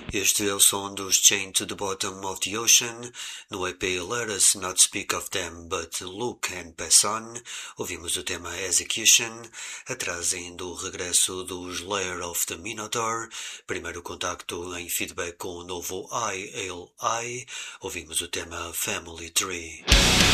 Este é o som dos Chained to the Bottom of the Ocean, no EP Let Us Not Speak of Them But Look and Pass On. Ouvimos o tema Execution, atrás ainda o regresso dos Lair of the Minotaur, primeiro contacto em feedback com o novo I Ale I, ouvimos o tema Family Tree.